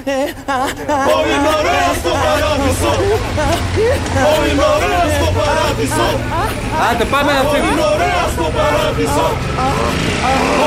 Ο είναι ωραίος στο παράδεισο. Ο είναι ωραίος στο παράδεισο. Άντε πάμε να φύγουμε. Ο είναι ωραίος στο παράδεισο.